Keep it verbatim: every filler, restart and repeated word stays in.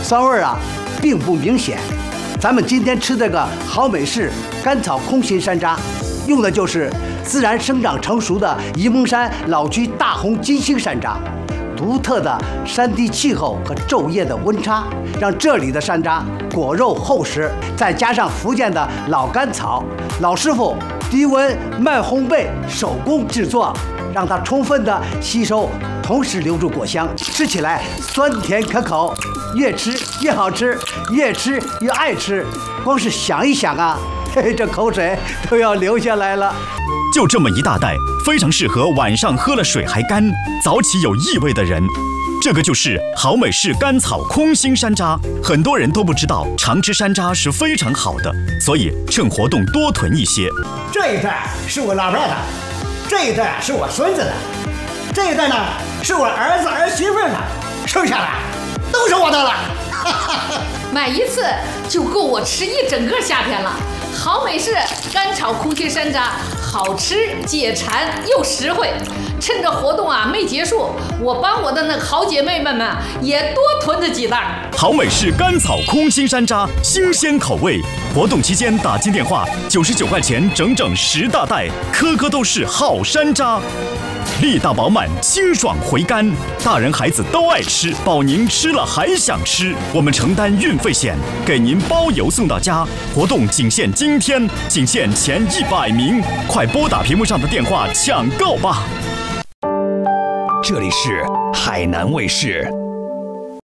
酸味啊，并不明显。咱们今天吃这个好美式甘草空心山楂，用的就是自然生长成熟的沂蒙山老区大红金星山楂。独特的山地气候和昼夜的温差，让这里的山楂果肉厚实，再加上福建的老甘草，老师傅低温慢烘焙手工制作，让它充分的吸收，同时留住果香，吃起来酸甜可口，越吃越好吃，越吃越爱吃。光是想一想啊，嘿嘿，这口水都要流下来了。 就这么一大袋，非常适合晚上喝了水还干、早起有异味的人。这个就是好美式甘草空心山楂。很多人都不知道，常吃山楂是非常好的，所以趁活动多囤一些。 这一袋是我老伴的，这一袋是我孙子的，这一袋呢是我儿子儿媳妇的，剩下的都是我的了。 买一次就够我吃一整个夏天了。好美式干炒空心山楂，好吃解馋又实惠。趁着活动啊没结束，我帮我的那好姐妹们们也多囤着几袋。 好美式干草空心山楂，新鲜口味。活动期间打进电话，九十九块钱整整十大袋，颗颗都是好山楂。力大饱满，清爽回甘，大人孩子都爱吃，保您吃了还想吃。我们承担运费险，给您包邮送到家。活动仅限今天，仅限前一百名，快拨打屏幕上的电话抢购吧。 这里是海南卫视。